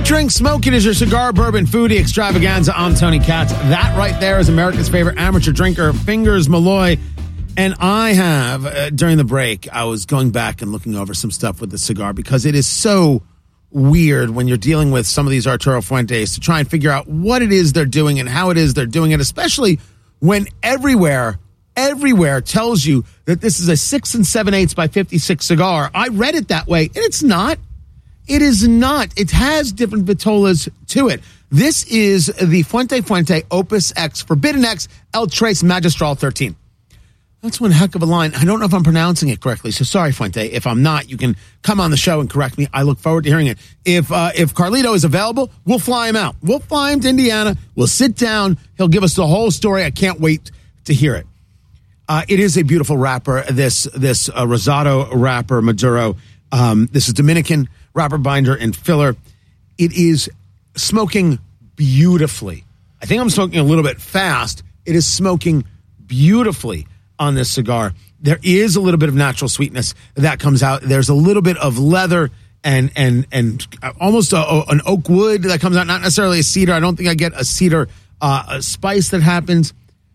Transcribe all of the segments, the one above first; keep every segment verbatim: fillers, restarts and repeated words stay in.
Drink, Smoke It is your cigar, bourbon, foodie extravaganza. I'm Tony Katz. That right there is America's favorite amateur drinker, Fingers Malloy. And I have, uh, during the break, I was going back and looking over some stuff with the cigar because it is so weird when you're dealing with some of these Arturo Fuentes to try and figure out what it is they're doing and how it is they're doing it, especially when everywhere, everywhere tells you that this is a six and seven eighths by fifty-six cigar. I read it that way, and it's not. It is not. It has different vitolas to it. This is the Fuente Fuente Opus X Forbidden X El Tres Magistral thirteen. That's one heck of a line. I don't know if I'm pronouncing it correctly, so sorry, Fuente. If I'm not, you can come on the show and correct me. I look forward to hearing it. If uh, if Carlito is available, we'll fly him out. We'll fly him to Indiana. We'll sit down. He'll give us the whole story. I can't wait to hear it. Uh, it is a beautiful wrapper, this this uh, Rosado wrapper, Maduro. Um, this is Dominican wrapper, binder, and filler. It is smoking beautifully. I think I'm smoking a little bit fast. It is smoking beautifully on this cigar. There is a little bit of natural sweetness that comes out. There's a little bit of leather and and and almost a, a, an oak wood that comes out, not necessarily a cedar. I don't think I get a cedar uh, a spice that happens.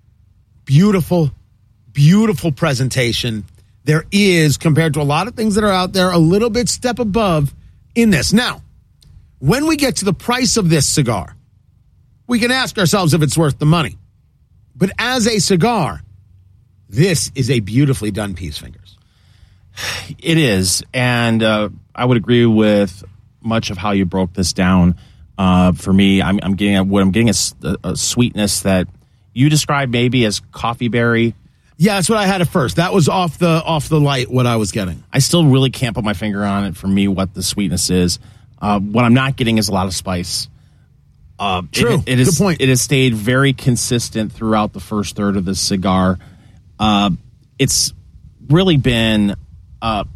Beautiful, beautiful presentation. There is, compared to a lot of things that are out there, a little bit step above in this. Now, when we get to the price of this cigar, we can ask ourselves if it's worth the money. But as a cigar, this is a beautifully done piece, Fingers. It is, and uh, I would agree with much of how you broke this down. Uh, for me, I'm, I'm getting what I'm getting is a, a sweetness that you described maybe as coffee berry. Yeah, that's what I had at first. That was off the off the light what I was getting. I still really can't put my finger on it for me what the sweetness is. Uh, what I'm not getting is a lot of spice. Uh, True. It, it is, Good point. It has stayed very consistent throughout the first third of this cigar. Uh, it's really been uh,